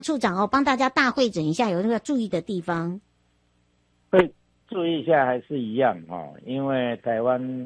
处长哦，帮大家大会诊一下，有那个注意的地方。 会注意一下还是一样哦，因为台湾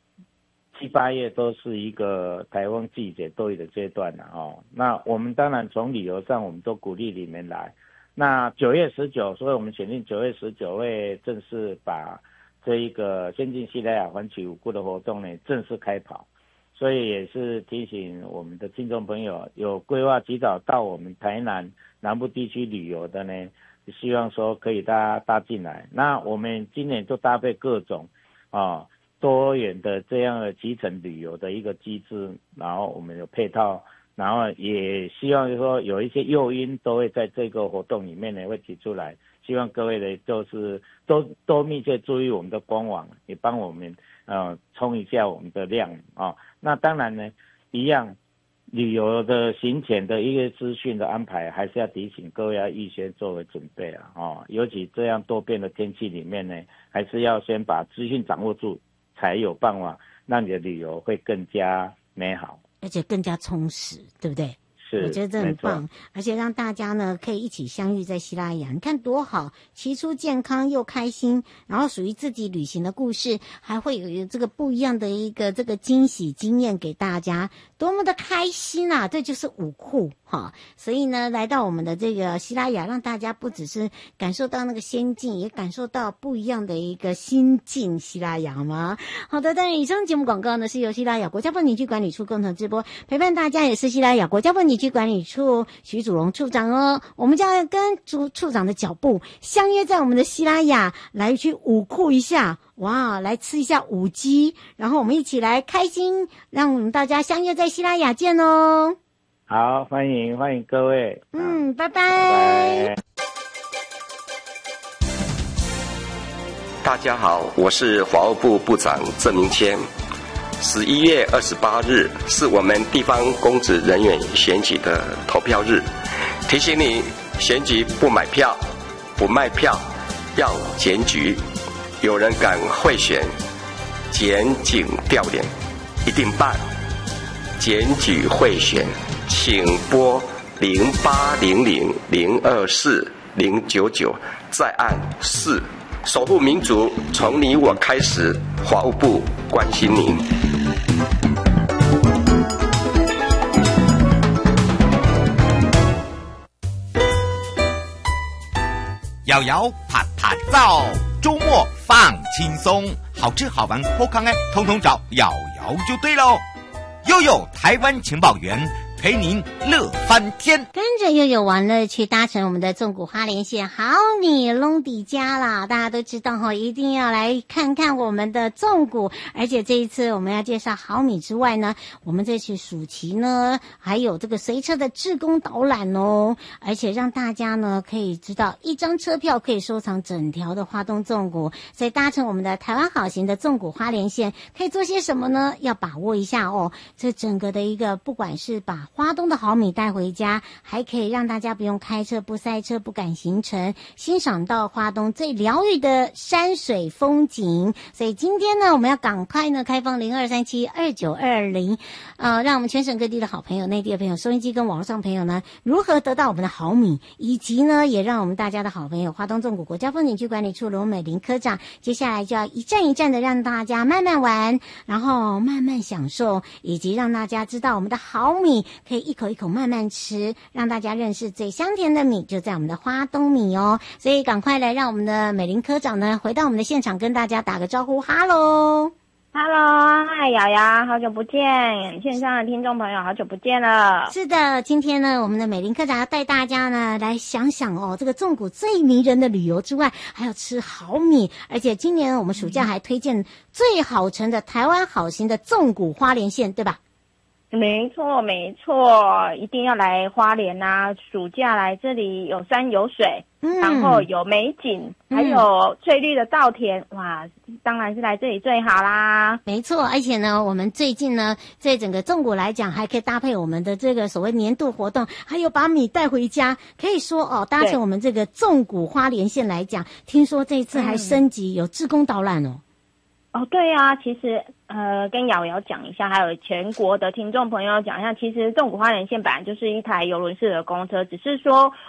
7、8月都是一个台风季节多雨的阶段了哦。那我们当然从旅游上，我们都鼓励你们来。那9月19，所以我们选定9月19会正式把这一个先进西拉雅环旗5库的活动呢正式开跑。所以也是提醒我们的听众朋友，有规划及早到我们台南南部地区旅游的呢，希望说可以大家搭进来。那我们今年就搭配各种多元的这样的集成旅游的一个机制，然后我们有配套，然后也希望就是说有一些诱因都会在这个活动里面呢会提出来，希望各位呢就是都密切注意我们的官网，也帮我们冲一下我们的量啊。那当然呢，一样旅游的行前的一个资讯的安排，还是要提醒各位要预先作为准备啊。尤其这样多变的天气里面呢，还是要先把资讯掌握住，才有办法让你的旅游会更加美好， 而且更加充实，对不对？ 是， 我觉得这很棒，而且让大家呢可以一起相遇在西拉雅，你看多好，骑出健康又开心，然后属于自己旅行的故事，还会有这个不一样的一个这个惊喜经验给大家，多么的开心啊！这就是5库哈，所以呢，来到我们的这个西拉雅，让大家不只是感受到那个仙境，也感受到不一样的一个心境。西拉雅吗？好的，当然以上节目广告呢是由西拉雅国家风景区管理处共同直播，陪伴大家也是西拉雅国家风景区管理处徐祖荣处长哦。我们将要跟处长的脚步相约在我们的西拉雅，来去5库一下。哇，来吃一下5鸡，然后我们一起来开心，让我们大家相约在西拉雅见哦。 好，欢迎各位。 拜拜。 拜拜。 大家好，我是法务部部长郑明谦。11月28日是我们地方公职人员选举的投票日，提醒你选举不买票、不卖票，要检举。有人敢贿选、检警调脸，一定办。检举贿选，请拨0800024099，再按4。守护民主，从你我开始。法务部关心您。 摇摇啪啪照，周末放轻松，好吃好玩好康通通找瑶瑶就对喽。悠悠台湾情报员，陪您乐翻天， 跟着悠悠玩乐去搭乘我们的纵谷花莲线好米隆迪家啦，大家都知道哈，一定要来看看我们的纵谷。而且这一次我们要介绍好米之外呢，我们这次暑期呢还有这个随车的志工导览哦，而且让大家呢可以知道一张车票可以收藏整条的花东纵谷，所以搭乘我们的台湾好行的纵谷花莲线可以做些什么呢？要把握一下哦，这整个的一个不管是把花东的好米带回家，还可以让大家不用开车、不塞车、不赶行程，欣赏到花东最疗愈的山水风景。所以今天呢，我们要赶快呢开放0237292220，让我们全省各地的好朋友、内地的朋友、收音机跟网络上朋友呢，如何得到我们的好米，以及呢，也让我们大家的好朋友花东纵谷国家风景区管理处罗美玲科长，接下来就要一站一站的让大家慢慢玩，然后慢慢享受，以及让大家知道我们的好米可以一口一口慢慢吃，让大家认识最香甜的米就在我们的花东米哦。所以赶快来让我们的美玲科长呢回到我们的现场，跟大家打个招呼。哈喽 ，Hello， 嗨，瑶瑶，好久不见，线上的听众朋友好久不见了。 是的，今天呢，我们的美玲科长要带大家呢来想想哦，这个纵谷最迷人的旅游之外，还要吃好米，而且今年我们暑假还推荐最好乘的台湾好行的纵谷花莲线，对吧？ 没错，一定要来花莲啊！暑假来这里有山有水，然后有美景，还有翠绿的稻田，哇，当然是来这里最好啦。 没错，而且呢，我们最近呢，在整个纵谷来讲，还可以搭配我们的这个所谓年度活动，还有把米带回家。可以说哦，搭乘我们这个纵谷花莲线来讲，听说这一次还升级有志工导览哦。 哦，对啊，其实跟瑶瑶讲一下，还有全国的听众朋友讲一下，其实纵谷花莲县本来就是一台邮轮式的公车，只是说